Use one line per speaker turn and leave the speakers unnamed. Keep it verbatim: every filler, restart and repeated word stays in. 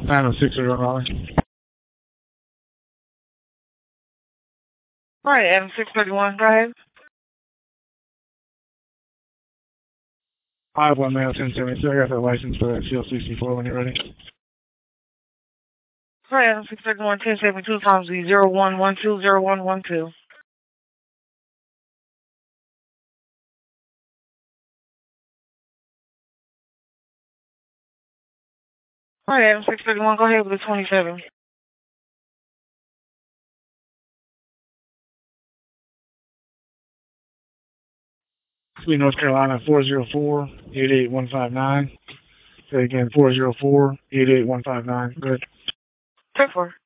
Nine oh six zero Raleigh.
All right, Adam six thirty-one, go ahead.
five one male ten seventy-two. I got that license for that C L sixty-four when you're ready.
All right, Adam six thirty-one, ten seventy-two, times the zero one one two zero one one two. All right, Adam six thirty-one, go ahead with the twenty-seven.
Sweet North Carolina, four zero four, eight eight one five nine. Say again, four zero four, eight eight one five nine. Good.
ten four.